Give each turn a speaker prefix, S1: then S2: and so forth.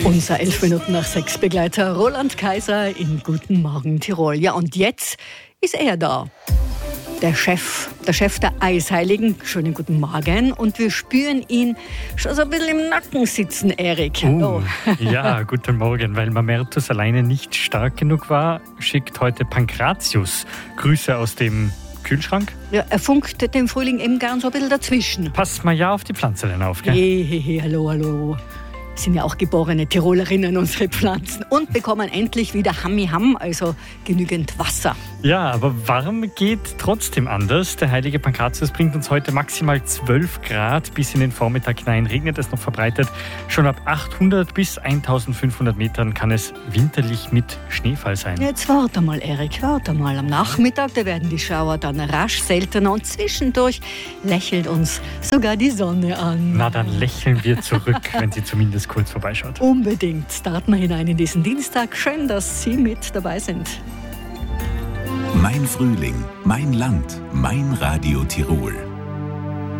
S1: Unser 11 Minuten nach 6 Begleiter Roland Kaiser in Guten Morgen Tirol. Ja, und jetzt ist er da. Der Chef der Eisheiligen. Schönen guten Morgen. Und wir spüren ihn schon so ein bisschen im Nacken sitzen, Erik. Hallo.
S2: Ja, guten Morgen. Weil Mamertus alleine nicht stark genug war, schickt heute Pankratius Grüße aus dem Kühlschrank.
S1: Ja, er funkt dem Frühling eben gern so ein bisschen dazwischen.
S2: Passt mal ja auf die Pflanzen auf, gell?
S1: Hey, hallo. Sind ja auch geborene Tirolerinnen, unsere Pflanzen. Und bekommen endlich wieder Hammi-Ham, also genügend Wasser.
S2: Ja, aber warm geht trotzdem anders. Der heilige Pankratius bringt uns heute maximal 12 Grad. Bis in den Vormittag hinein regnet es noch verbreitet. Schon ab 800 bis 1500 Metern kann es winterlich mit Schneefall sein.
S1: Jetzt warte mal, Erik, warte mal. Am Nachmittag, da werden die Schauer dann rasch seltener und zwischendurch lächelt uns sogar die Sonne an.
S2: Na, dann lächeln wir zurück, wenn sie zumindest kurz vorbeischaut.
S1: Unbedingt. Starten wir hinein in diesen Dienstag. Schön, dass Sie mit dabei sind.
S3: Mein Frühling, mein Land, mein Radio Tirol.